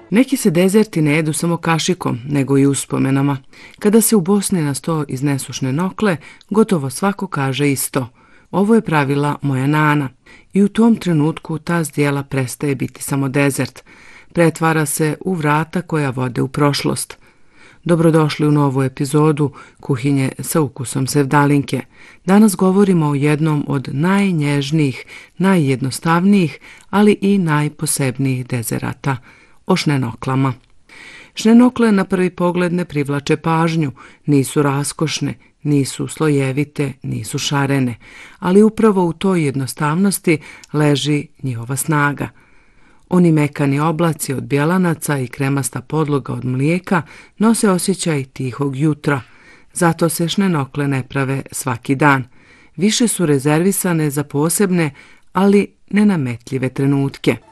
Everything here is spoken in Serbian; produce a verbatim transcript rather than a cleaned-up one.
Neki se dezerti ne jedu samo kašikom, nego i uspomenama. Kada se u Bosni na sto iznesu šnenokle, gotovo svako kaže isto. Ovo je pravila moja nana. I u tom trenutku ta zdjela prestaje biti samo dezert. Pretvara se u vrata koja vode u prošlost. Dobrodošli u novu epizodu Kuhinje sa ukusom sevdalinke. Danas govorimo o jednom od najnježnijih, najjednostavnijih, ali i najposebnijih dezerata, o šnenoklama. Šnenokle na prvi pogled ne privlače pažnju, nisu raskošne, nisu slojevite, nisu šarene, ali upravo u toj jednostavnosti leži njihova snaga. Oni mekani oblaci od bjelanaca i kremasta podloga od mlijeka nose osjećaj tihog jutra. Zato se šnenokle ne prave svaki dan. Više su rezervisane za posebne, ali nenametljive trenutke.